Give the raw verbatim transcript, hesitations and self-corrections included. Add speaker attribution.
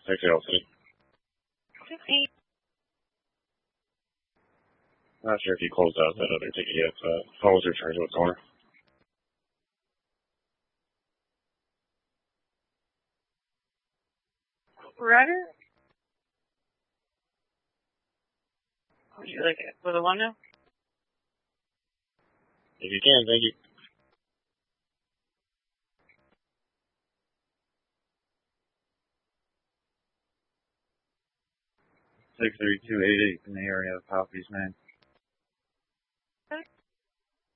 Speaker 1: Six Elsie.
Speaker 2: Okay.
Speaker 1: Not sure if you closed out that other ticket yet, but call was returned to its owner.
Speaker 2: Roger? Would you like it with a one now?
Speaker 1: If you can, thank you.
Speaker 3: six three two eight eight in the area of Southeast Maine.